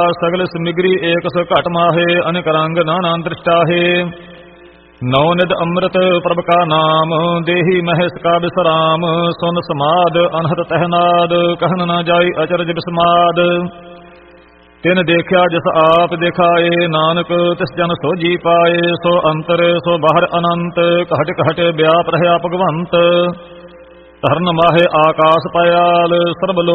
ਸਗਲ ਸਮਿਗਰੀ ਏਕ ਸੋ ਘਟ ਮਾਹੇ, ਅਨੇਕ ਰੰਗ ਨਾਨਾ ਦ੍ਰਿਸ਼ਟਾਹੇ। ਨੌ ਨਿਧ ਅੰਮ੍ਰਿਤ ਪ੍ਰਭ ਕਾ ਨਾਮ, ਦੇਹੀ ਮਹਿਸ ਕਾ ਬਿਸਰਾਮ। ਸੁਨ ਸਮਾਦ ਅਨਹਦ ਤਹਿਨਾਦ, ਕਹਿਨ ਨਾ ਜਾਈ ਅਚਰਜ ਬਿਸਮਾਦ। ਤਿਨ ਦੇਖਿਆ ਜਿਸ ਆਪ ਦਿਖਾਏ, ਨਾਨਕ ਤਿਸ ਜਨ ਸੋਝੀ ਪਾਏ। ਸੋ ਅੰਤਰ ਸੋ ਬਾਹਰ ਅਨੰਤ, ਘਟ ਘਟ ਵਿਆਪ ਰਹਿਆ ਭਗਵੰਤ। ਧਰਨ ਮਾਹੇ ਆਕਾਸ ਪਇਆਲ, ਸਰਬ